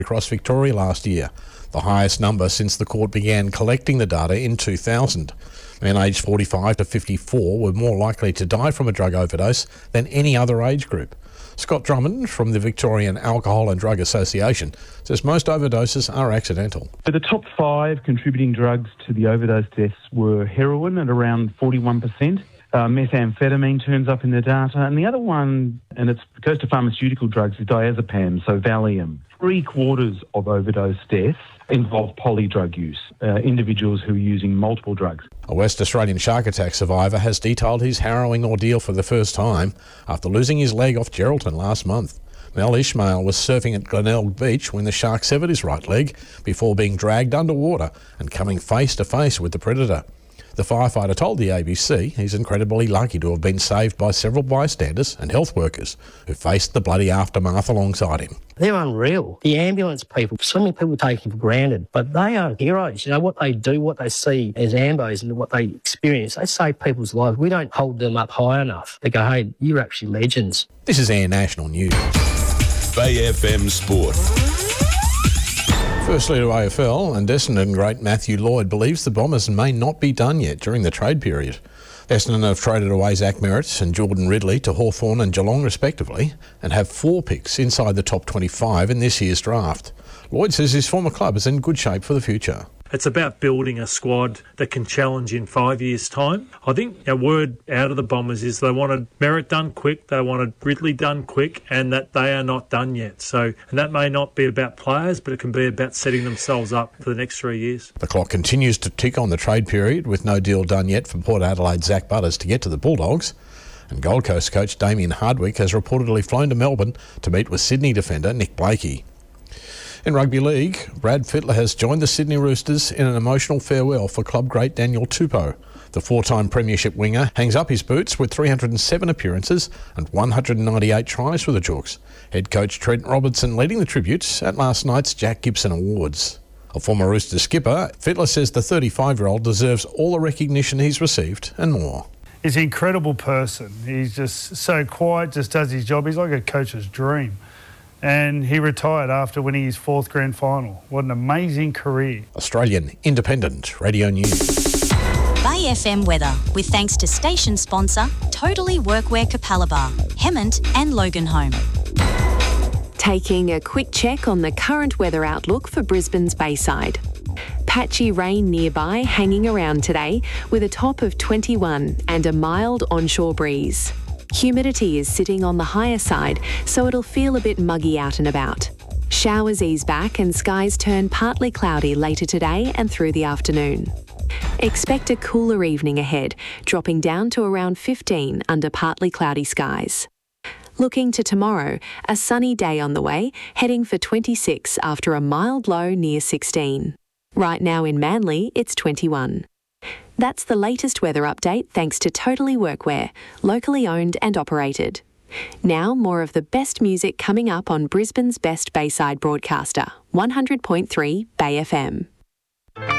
across Victoria last year, the highest number since the court began collecting the data in 2000. Men aged 45 to 54 were more likely to die from a drug overdose than any other age group. Scott Drummond from the Victorian Alcohol and Drug Association says most overdoses are accidental. The top 5 contributing drugs to the overdose deaths were heroin at around 41%. Methamphetamine turns up in the data. And the other one, and it goes to pharmaceutical drugs, is diazepam, so Valium. 3/4 of overdose deaths involve polydrug use, individuals who are using multiple drugs. A West Australian shark attack survivor has detailed his harrowing ordeal for the first time after losing his leg off Geraldton last month. Mel Ishmael was surfing at Glenelg Beach when the shark severed his right leg before being dragged underwater and coming face to face with the predator. The firefighter told the ABC he's incredibly lucky to have been saved by several bystanders and health workers who faced the bloody aftermath alongside him. They're unreal. The ambulance people, so many people take them for granted, but they are heroes. You know, what they do, what they see as ambos and what they experience, they save people's lives. We don't hold them up high enough. They go, hey, you're actually legends. This is Air National News. Bay FM Sport. Firstly to AFL, and Essendon great Matthew Lloyd believes the Bombers may not be done yet during the trade period. Essendon have traded away Zach Merritt and Jordan Ridley to Hawthorn and Geelong respectively, and have 4 picks inside the top 25 in this year's draft. Lloyd says his former club is in good shape for the future. It's about building a squad that can challenge in 5 years' time. I think a word out of the Bombers is they wanted Merritt done quick, they wanted Ridley done quick, and that they are not done yet. So, and that may not be about players, but it can be about setting themselves up for the next 3 years. The clock continues to tick on the trade period with no deal done yet for Port Adelaide's Zach Butters to get to the Bulldogs. And Gold Coast coach Damien Hardwick has reportedly flown to Melbourne to meet with Sydney defender Nick Blakey. In rugby league, Brad Fittler has joined the Sydney Roosters in an emotional farewell for club great Daniel Tupou. The 4-time premiership winger hangs up his boots with 307 appearances and 198 tries for the Jooks. Head coach Trent Robertson leading the tributes at last night's Jack Gibson Awards. A former Roosters skipper, Fittler says the 35-year-old deserves all the recognition he's received and more. He's an incredible person. He's just so quiet, just does his job. He's like a coach's dream. And he retired after winning his 4th grand final. What an amazing career. Australian Independent Radio News. Bay FM weather, with thanks to station sponsor Totally Workwear Capalaba, Hemmant and Loganholme. Taking a quick check on the current weather outlook for Brisbane's Bayside. Patchy rain nearby hanging around today with a top of 21 and a mild onshore breeze. Humidity is sitting on the higher side, so it'll feel a bit muggy out and about. Showers ease back and skies turn partly cloudy later today and through the afternoon. Expect a cooler evening ahead, dropping down to around 15 under partly cloudy skies. Looking to tomorrow, a sunny day on the way, heading for 26 after a mild low near 16. Right now in Manly, it's 21. That's the latest weather update thanks to Totally Workwear, locally owned and operated. Now more of the best music coming up on Brisbane's best Bayside broadcaster, 100.3 Bay FM.